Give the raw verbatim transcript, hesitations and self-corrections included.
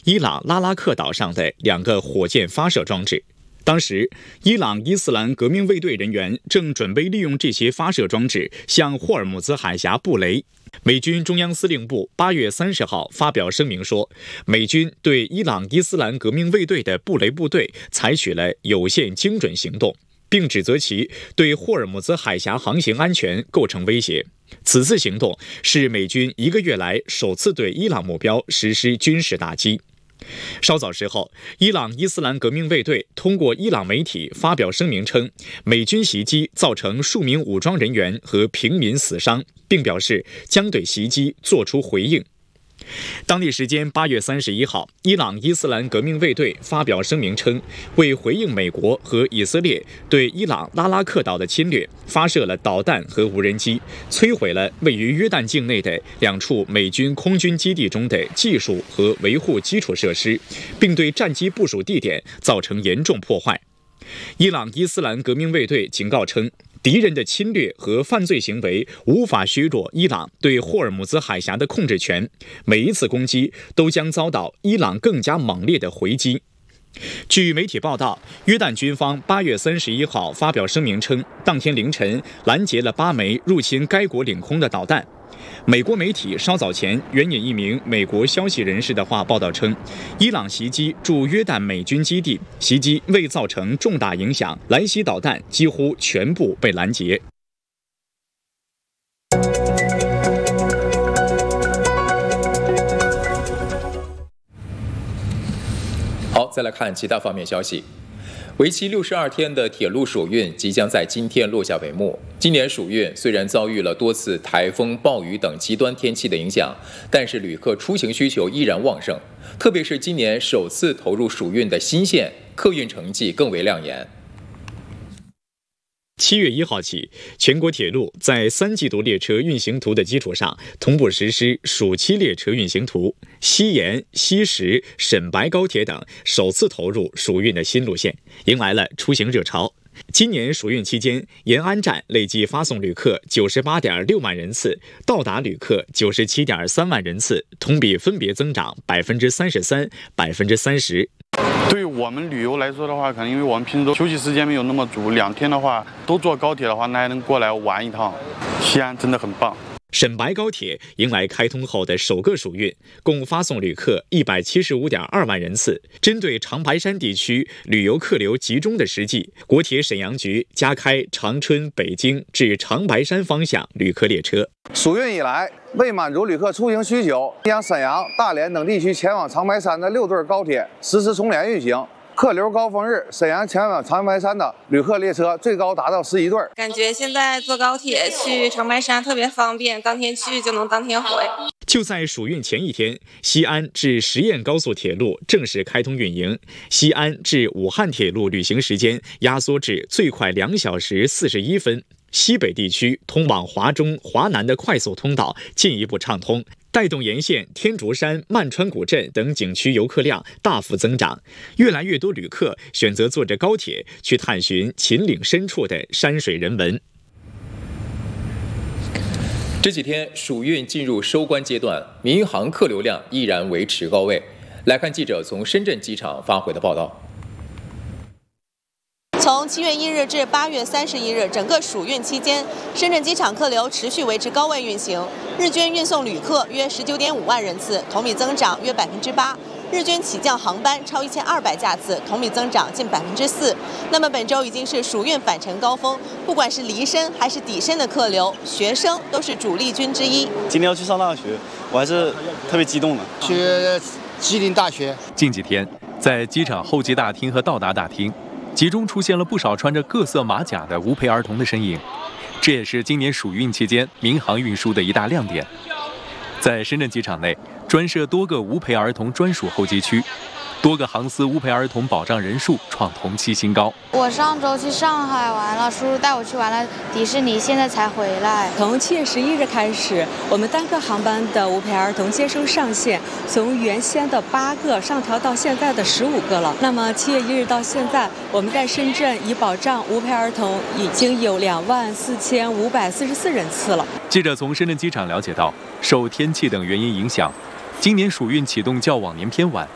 伊朗拉拉克岛上的两个火箭发射装置。当时，伊朗伊斯兰革命卫队人员正准备利用这些发射装置向霍尔木兹海峡布雷。美军中央司令部八月三十号发表声明说，美军对伊朗伊斯兰革命卫队的布雷部队采取了有限精准行动，并指责其对霍尔木兹海峡航行安全构成威胁。此次行动是美军一个月来首次对伊朗目标实施军事打击。稍早时候，伊朗伊斯兰革命卫队通过伊朗媒体发表声明称，美军袭击造成数名武装人员和平民死伤，并表示将对袭击作出回应。当地时间八月三十一号，伊朗伊斯兰革命卫队发表声明称，为回应美国和以色列对伊朗拉拉克岛的侵略，发射了导弹和无人机，摧毁了位于约旦境内的两处美军空军基地中的技术和维护基础设施，并对战机部署地点造成严重破坏。伊朗伊斯兰革命卫队警告称，敌人的侵略和犯罪行为无法削弱伊朗对霍尔木兹海峡的控制权，每一次攻击都将遭到伊朗更加猛烈的回击。据媒体报道，约旦军方八月三十一号发表声明称，当天凌晨拦截了八枚入侵该国领空的导弹。美国媒体稍早前援引一名美国消息人士的话报道称，伊朗袭击驻约旦美军基地，袭击未造成重大影响，来袭导弹几乎全部被拦截。 好，再来看其他方面消息。为期六十二天的铁路暑运即将在今天落下帷幕。今年暑运虽然遭遇了多次台风、暴雨等极端天气的影响，但是旅客出行需求依然旺盛。特别是今年首次投入暑运的新线，客运成绩更为亮眼。 七月一号起，全国铁路在三季度列车运行图的基础上，同步实施暑期列车运行图。西延、西石、沈白高铁等首次投入暑运的新路线，迎来了出行热潮。今年暑运期间，延安站累计发送旅客九十八点六万人次，到达旅客九十七点三万人次，同比分别增长百分之三十三、百分之三十。 对于我们旅游来说的话，可能因为我们平时都休息时间没有那么足，两天的话都坐高铁的话，那还能过来玩一趟。西安真的很棒。 沈白高铁迎来开通后的首个暑运，共发送旅客一百七十五点二万人次。针对长白山地区旅游客流集中的实际，国铁沈阳局加开长春、北京至长白山方向旅客列车。 暑运以来，为满足旅客出行需求，将沈阳、大连等地区前往长白山的六对高铁实施重联运行。客流高峰日，沈阳前往长白山的旅客列车最高达到十一对。 感觉现在坐高铁去长白山特别方便，当天去就能当天回。 就在暑运前一天，西安至十堰高速铁路正式开通运营，西安至武汉铁路旅行时间压缩至最快两小时四十一分。西北地区通往华中、华南的快速通道进一步畅通，带动沿线天竺山、曼川古镇等景区游客量大幅增长，越来越多旅客选择坐着高铁去探寻秦岭深处的山水人文。 这几天暑运进入收官阶段，民航客流量依然维持高位。来看记者从深圳机场发回的报道。 从七月一日至八月三十一日，整个暑运期间，深圳机场客流持续维持高位运行，日均运送旅客约十九点五万人次，同比增长约百分之八。日均起降航班超一千二百架次，同比增长近百分之四。那么本周已经是暑运返程高峰，不管是离深还是抵深的客流，学生都是主力军之一。 今天要去上大学，我还是特别激动的。 去吉林大学。 近几天，在机场候机大厅和到达大厅，集中出现了不少穿着各色马甲的无陪儿童的身影，这也是今年暑运期间民航运输的一大亮点。在深圳机场内，专设多个无陪儿童专属候机区，多个航司无陪儿童保障人数创同期新高。 我上周去上海玩了，叔叔带我去玩了迪士尼，现在才回来。 从七月十一日开始，我们单个航班的无陪儿童接收上限从原先的八个上调到现在的十五个了。那么七月一日到现在，我们在深圳已保障无陪儿童已经有两万四千五百四十四人次了。 记者从深圳机场了解到，受天气等原因影响，今年暑运启动较往年偏晚，